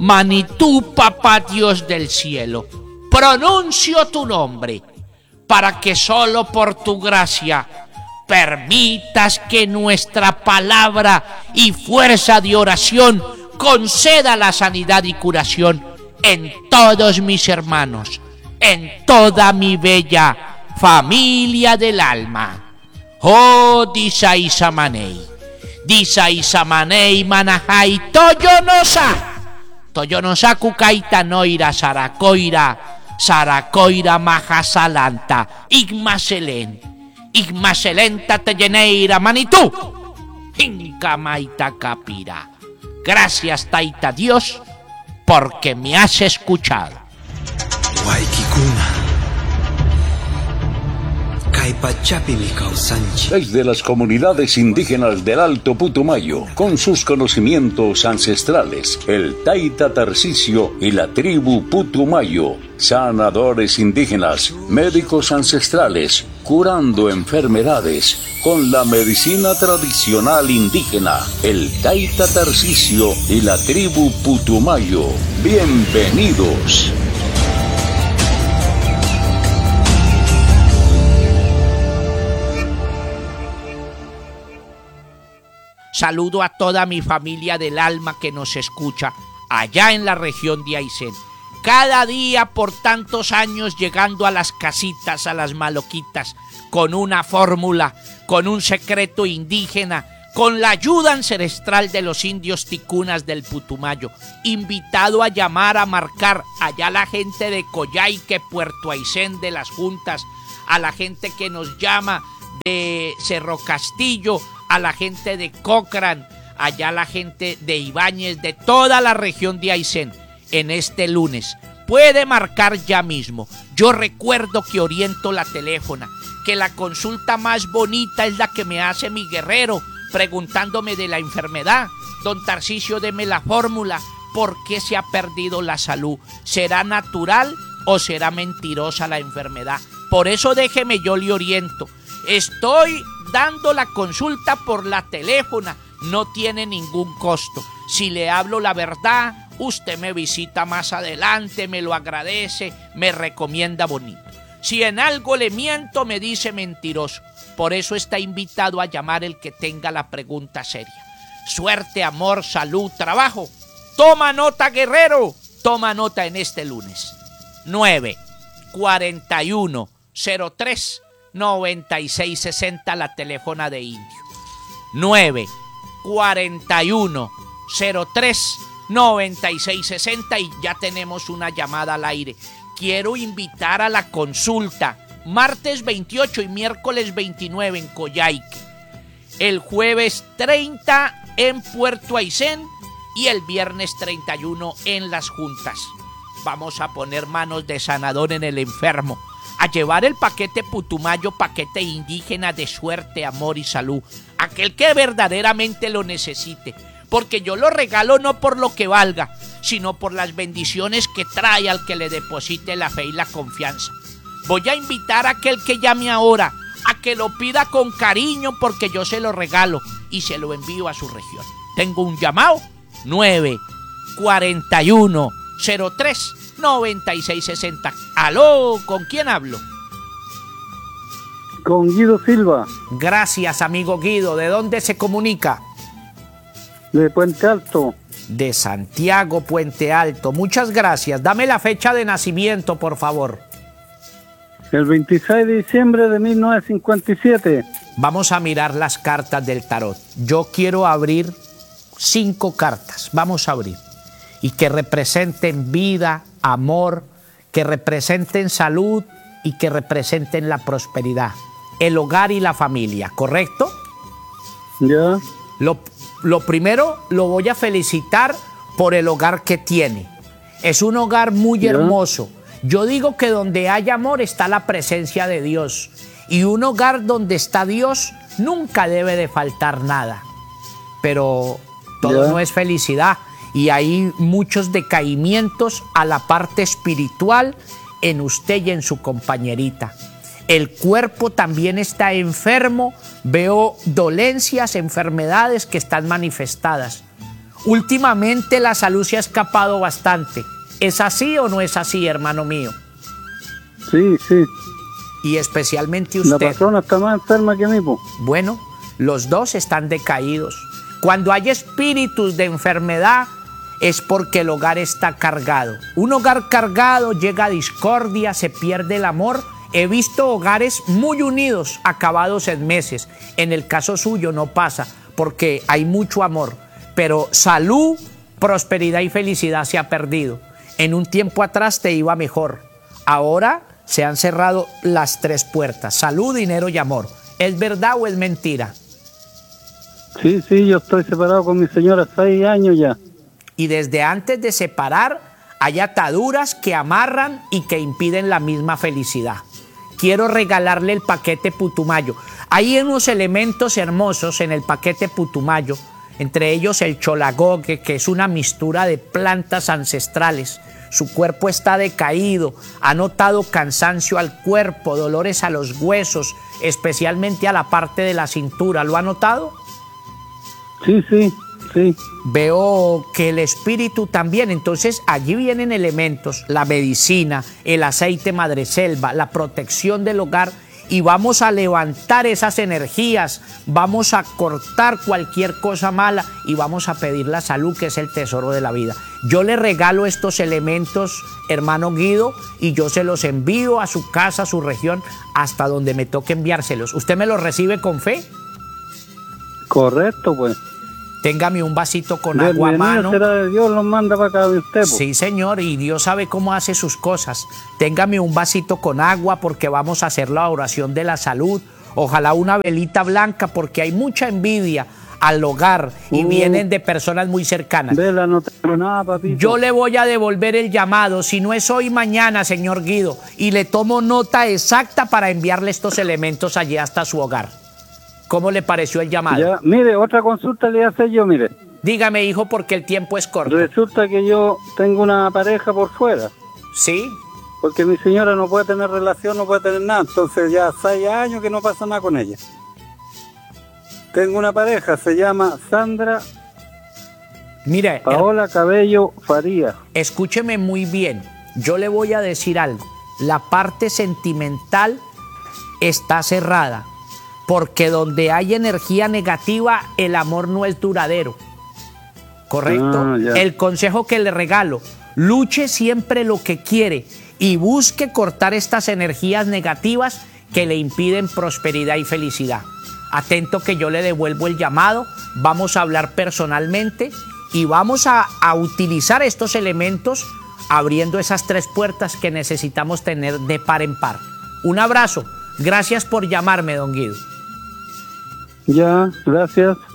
Manitú, papá Dios del cielo, pronuncio tu nombre para que solo por tu gracia permitas que nuestra palabra y fuerza de oración conceda la sanidad y curación en todos mis hermanos, en toda mi bella familia del alma. Oh, Disay Samanei Manajay Toyonosa Kukaita Noira Saracoira Majasalanta Igmaselenta Teyeneira Manitú Incamaita Capira. Gracias, Taita Dios, porque me has escuchado. Desde las comunidades indígenas del Alto Putumayo, con sus conocimientos ancestrales, el Taita Tarcisio y la tribu Putumayo, sanadores indígenas, médicos ancestrales, curando enfermedades con la medicina tradicional indígena, el Taita Tarcisio y la tribu Putumayo. Bienvenidos. Saludo a toda mi familia del alma que nos escucha allá en la región de Aysén. Cada día por tantos años llegando a las casitas, a las maloquitas, con una fórmula, con un secreto indígena, con la ayuda ancestral de los indios ticunas del Putumayo. Invitado a llamar, a marcar allá la gente de Coyhaique, Puerto Aysén, de las juntas, a la gente que nos llama de Cerro Castillo, a la gente de Cochrane, allá la gente de Ibáñez, de toda la región de Aysén, en este lunes. Puede marcar ya mismo. Yo recuerdo que oriento la teléfona, que la consulta más bonita es la que me hace mi guerrero, preguntándome de la enfermedad. Don Tarcisio, deme la fórmula. ¿Por qué se ha perdido la salud? ¿Será natural o será mentirosa la enfermedad? Por eso déjeme, yo le oriento. Estoy dando la consulta por la teléfona, no tiene ningún costo. Si le hablo la verdad, usted me visita más adelante, me lo agradece, me recomienda bonito. Si en algo le miento, me dice mentiroso. Por eso está invitado a llamar el que tenga la pregunta seria. Suerte, amor, salud, trabajo. Toma nota, guerrero, toma nota en este lunes. 941-03-9660, la teléfona de Indio. 941-03-9660 y ya tenemos una llamada al aire. Quiero invitar a la consulta martes 28 y miércoles 29 en Coyhaique, el jueves 30 en Puerto Aysén y el viernes 31 en Las Juntas. Vamos a poner manos de sanador en el enfermo, a llevar el paquete Putumayo, paquete indígena de suerte, amor y salud, aquel que verdaderamente lo necesite, porque yo lo regalo no por lo que valga, sino por las bendiciones que trae al que le deposite la fe y la confianza. Voy a invitar a aquel que llame ahora, a que lo pida con cariño, porque yo se lo regalo y se lo envío a su región. Tengo un llamado, 941-03-9660. Aló, ¿con quién hablo? Con Guido Silva. Gracias, amigo Guido. ¿De dónde se comunica? De Puente Alto. De Santiago, Puente Alto. Muchas gracias. Dame la fecha de nacimiento, por favor. El 26 de diciembre de 1957. Vamos a mirar las cartas del tarot. Yo quiero abrir 5 cartas. Vamos a abrir. Y que representen vida, amor, que representen salud y que representen la prosperidad, el hogar y la familia, ¿correcto? Ya. Lo primero, lo voy a felicitar por el hogar que tiene. Es un hogar muy hermoso. Yo digo que donde hay amor está la presencia de Dios. Y un hogar donde está Dios nunca debe de faltar nada. Pero todo no es felicidad. Y hay muchos decaimientos a la parte espiritual en usted y en su compañerita. El cuerpo también está enfermo. Veo dolencias, enfermedades que están manifestadas. Últimamente la salud se ha escapado bastante. ¿Es así o no es así, hermano mío? Sí, sí. Y especialmente La usted. patrona está más enferma que mí, po. Bueno, los dos están decaídos. Cuando hay espíritus de enfermedad es porque el hogar está cargado. Un hogar cargado llega a discordia, se pierde el amor. He visto hogares muy unidos, acabados en meses. En el caso suyo no pasa porque hay mucho amor. Pero salud, prosperidad y felicidad se ha perdido. En un tiempo atrás te iba mejor. Ahora se han cerrado las tres puertas: salud, dinero y amor. ¿Es verdad o es mentira? Sí, sí, yo estoy separado con mi señora 6 años ya. Y desde antes de separar hay ataduras que amarran y que impiden la misma felicidad. Quiero regalarle el paquete Putumayo. Hay unos elementos hermosos en el paquete Putumayo, entre ellos el cholagogue, que es una mixtura de plantas ancestrales. Su cuerpo está decaído, ha notado cansancio al cuerpo, dolores a los huesos, especialmente a la parte de la cintura. ¿Lo ha notado? Sí, sí, sí. Veo que el espíritu también. Entonces allí vienen elementos: la medicina, el aceite madreselva, la protección del hogar, y vamos a levantar esas energías, vamos a cortar cualquier cosa mala y vamos a pedir la salud, que es el tesoro de la vida. Yo le regalo estos elementos, hermano Guido, y yo se los envío a su casa, a su región, hasta donde me toque enviárselos. ¿Usted me los recibe con fe? Correcto, pues. Téngame un vasito con agua a mano. Será de Dios, los manda para acá de usted, pues. Sí, señor, y Dios sabe cómo hace sus cosas. Téngame un vasito con agua porque vamos a hacer la oración de la salud. Ojalá una velita blanca porque hay mucha envidia al hogar y vienen de personas muy cercanas. Vela, no tengo nada, papito. Yo le voy a devolver el llamado, si no es hoy, mañana, señor Guido, y le tomo nota exacta para enviarle estos elementos allí hasta su hogar. ¿Cómo le pareció el llamado? Ya, mire, otra consulta le hace yo, mire. Dígame, hijo, porque el tiempo es corto. Resulta que yo tengo una pareja por fuera, ¿Sí? porque mi señora no puede tener relación, no puede tener nada, entonces ya 6 años que no pasa nada con ella. Tengo una pareja, se llama Sandra Mire, Paola Cabello Faría. escúcheme muy bien. Yo le voy a decir algo. La parte sentimental está cerrada, porque donde hay energía negativa, el amor no es duradero. ¿Correcto? Ya. El consejo que le regalo: luche siempre lo que quiere y busque cortar estas energías negativas que le impiden prosperidad y felicidad. Atento que yo le devuelvo el llamado, vamos a hablar personalmente y vamos a utilizar estos elementos abriendo esas tres puertas que necesitamos tener de par en par. Un abrazo. Gracias por llamarme, don Guido. Ya, gracias.